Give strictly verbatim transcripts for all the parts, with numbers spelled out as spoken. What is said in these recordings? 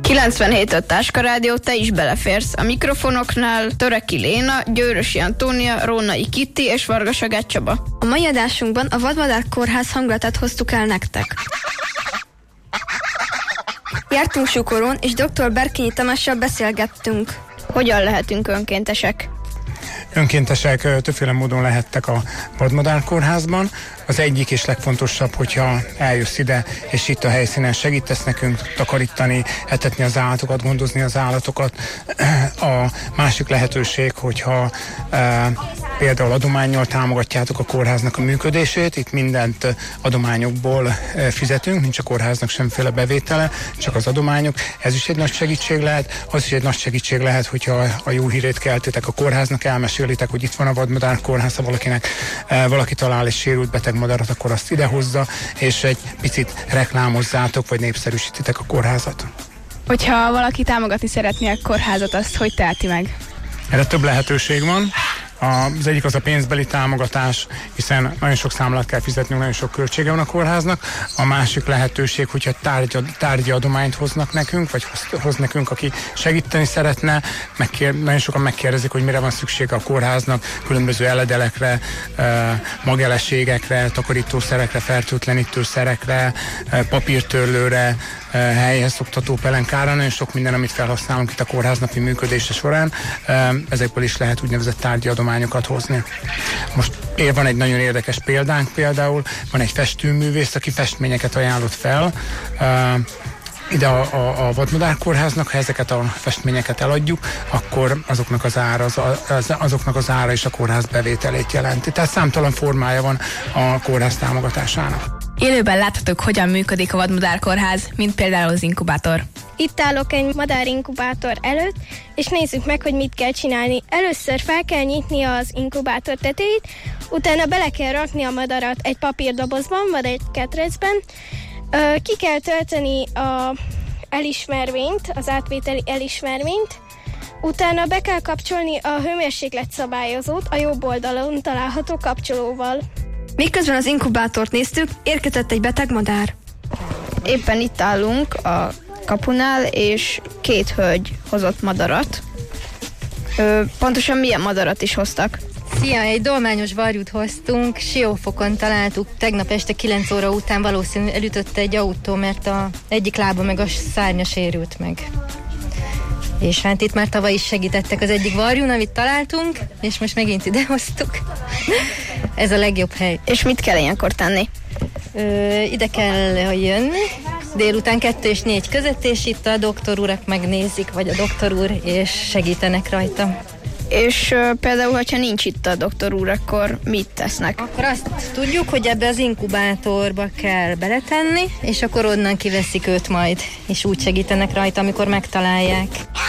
kilencvenhét öt Táska Rádió, te is beleférsz. A mikrofonoknál Töreki Léna, Győrösi Antónia, Rónai Kitti és Vargas Agáth Csaba. A mai adásunkban a Vadmadár Kórház hangulatát hoztuk el nektek. Jártunk Sukoron, és dr. Berkényi Tamással beszélgettünk. Hogyan lehetünk önkéntesek? Önkéntesek többféle módon lehettek a Vadmadár Kórházban. Az egyik és legfontosabb, hogyha eljössz ide, és itt a helyszínen segítesz nekünk takarítani, etetni az állatokat, gondozni az állatokat. A másik lehetőség, hogyha e, például adománnyal támogatjátok a kórháznak a működését, itt mindent adományokból e, fizetünk, nincs a kórháznak semmiféle bevétele, csak az adományok. Ez is egy nagy segítség lehet, az is egy nagy segítség lehet, hogyha a jó hírét keltitek a kórháznak, elmesélitek, hogy itt van a Vadmadár Kórház, ha valakinek e, valaki talál egy sérült beteg madarat, akkor azt idehozza, és egy picit reklámozzátok, vagy népszerűsítitek a kórházat. Hogyha valaki támogatni szeretné a kórházat, azt hogy teheti meg? Erre több lehetőség van. Az egyik az a pénzbeli támogatás, hiszen nagyon sok számlát kell fizetnünk, nagyon sok költsége van a kórháznak. A másik lehetőség, hogyha tárgyi, tárgyi adományt hoznak nekünk, vagy hoz, hoz nekünk, aki segíteni szeretne. Megkér, nagyon sokan megkérdezik, hogy mire van szüksége a kórháznak, különböző eledelekre, mageleségekre, takarítószerekre, fertőtlenítőszerekre, papírtörlőre, helyhez szoktató pelenkára, nagyon sok minden, amit felhasználunk itt a kórház napi működése során. Ezekből is lehet úgynevezett tárgyi adományokat hozni. Most van egy nagyon érdekes példánk például, van egy festőművész, aki festményeket ajánlott fel ide a, a, a Vadmadár Kórháznak. Ha ezeket a festményeket eladjuk, akkor azoknak az ára, az, az, azoknak az ára is a kórház bevételét jelenti. Tehát számtalan formája van a kórház támogatásának. Élőben láthatók, hogyan működik a Vadmadár Kórház, mint például az inkubátor. Itt állok egy madárinkubátor előtt, és nézzük meg, hogy mit kell csinálni. Először fel kell nyitni az inkubátor tetejét, utána bele kell rakni a madarat egy papírdobozban, vagy egy ketrecben. Ki kell tölteni a elismervényt, az átvételi elismervényt, utána be kell kapcsolni a hőmérséklet szabályozót a jobb oldalon található kapcsolóval. Miközben az inkubátort néztük, érkezett egy beteg madár. Éppen itt állunk a kapunál, és két hölgy hozott madarat. Ö, pontosan milyen madarat is hoztak? Szia, egy dolmányos varjút hoztunk, Siófokon találtuk, tegnap este kilenc óra után valószínűleg elütötte egy autó, mert a egyik lába meg a szárnya sérült meg. És hát itt már tavaly is segítettek az egyik varjún, amit találtunk, és most megint ide hoztuk. Ez a legjobb hely. És mit kell ilyenkor tenni? Ö, ide kell jönni, délután kettő és négy között, és itt a doktor urak megnézik, vagy a doktor úr, és segítenek rajta. És uh, például, hogyha nincs itt a doktor úr, akkor mit tesznek? Akkor azt tudjuk, hogy ebbe az inkubátorba kell beletenni, és akkor onnan kiveszik őt majd, és úgy segítenek rajta, amikor megtalálják.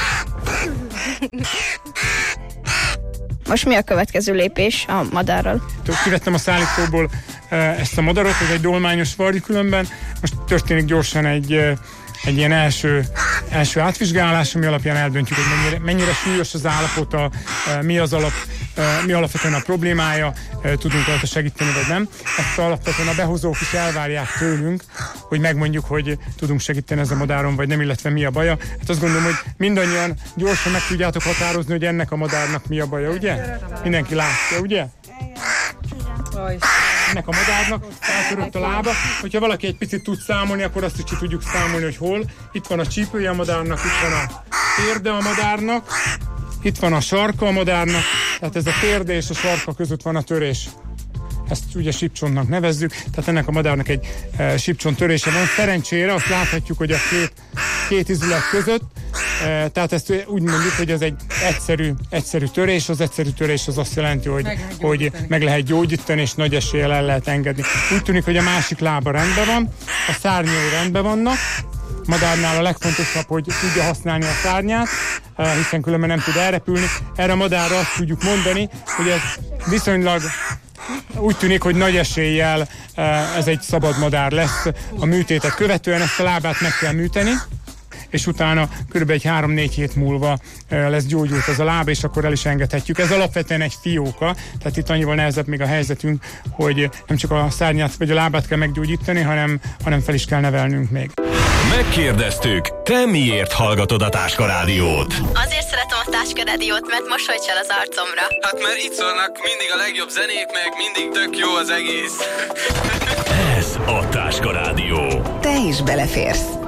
Most mi a következő lépés a madárral? Kivettem a szállítóból ezt a madarat, ez egy dolmányos varjú különben. Most történik gyorsan egy, egy ilyen első, első átvizsgálás, ami alapján eldöntjük, hogy mennyire, mennyire súlyos az állapota, mi az alap, mi alapvetően a problémája, tudunk rajta segíteni, vagy nem. Ezt alapvetően a behozók is elvárják tőlünk, hogy megmondjuk, hogy tudunk segíteni ezen a madáron, vagy nem, illetve mi a baja. Hát azt gondolom, hogy mindannyian gyorsan meg tudjátok határozni, hogy ennek a madárnak mi a baja, ugye? Mindenki látja, ugye? Ennek a madárnak eltörött a lába. Hogyha valaki egy picit tud számolni, akkor azt is tudjuk számolni, hogy hol. Itt van a csípője a madárnak, itt van a térde a madárnak, itt van a sarka a madárnak, tehát ez a térde és a sarka között van a törés. Ezt ugye sípcsontnak nevezzük, tehát ennek a madárnak egy e, sípcsont törése van. Szerencsére azt láthatjuk, hogy a két, két izület között, e, tehát ezt úgy mondjuk, hogy ez egy egyszerű, egyszerű törés. Az egyszerű törés az azt jelenti, hogy meg, hogy meg lehet gyógyítani, és nagy eséllyel el lehet engedni. Úgy tűnik, hogy a másik lába rendben van, a szárnyai rendben vannak. Madárnál a legfontosabb, hogy tudja használni a szárnyát, hiszen különben nem tud elrepülni. Erre a madárra azt tudjuk mondani, hogy ez viszonylag úgy tűnik, hogy nagy eséllyel ez egy szabad madár lesz a műtétet követően. Ezt a lábát meg kell műteni, és utána kb. egy három-négy hét múlva lesz gyógyult ez a lába, és akkor el is engedhetjük. Ez alapvetően egy fióka, tehát itt annyival nehezebb még a helyzetünk, hogy nem csak a szárnyát vagy a lábát kell meggyógyítani, hanem, hanem fel is kell nevelnünk még. Megkérdeztük, te miért hallgatod a Táska Rádiót? Azért szeretem a Táska Rádiót, mert mosolyt csal az arcomra. Hát mert itt szólnak mindig a legjobb zenék, meg mindig tök jó az egész. Ez a Táska Rádió. Te is beleférsz.